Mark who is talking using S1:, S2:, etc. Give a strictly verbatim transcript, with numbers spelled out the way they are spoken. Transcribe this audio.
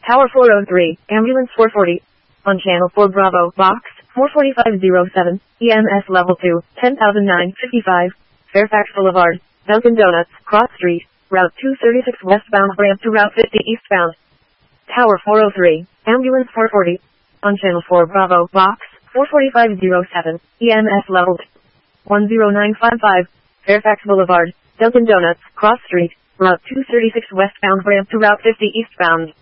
S1: Tower four oh three, Ambulance four forty. On Channel four Bravo, Box four forty-five oh seven, E M S Level two, ten thousand nine hundred fifty-five, Fairfax Boulevard, Dunkin' Donuts, Cross Street, Route two thirty-six westbound ramp to Route fifty eastbound. Tower four oh three, Ambulance four forty. On Channel four Bravo, Box four forty-five oh seven, E M S Level one oh nine five five, Fairfax Boulevard, Dunkin' Donuts, Cross Street, Route two thirty-six westbound ramp to Route fifty eastbound.